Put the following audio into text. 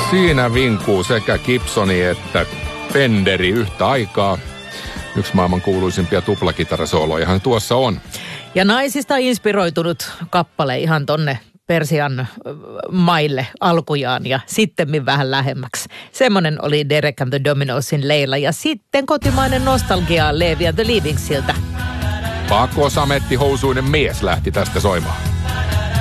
Siinä vinkuu sekä Gibsoni että Fenderi yhtä aikaa. Yksi maailman kuuluisimpia tuplakitarasoolojahan tuossa on. Ja naisista inspiroitunut kappale ihan tonne Persian maille alkujaan ja sittemmin vähän lähemmäksi. Semmoinen oli Derek and the Dominosin Leila ja sitten kotimainen nostalgia Levi and the Leavingsiltä. Pakko samettihousuinen mies lähti tästä soimaan.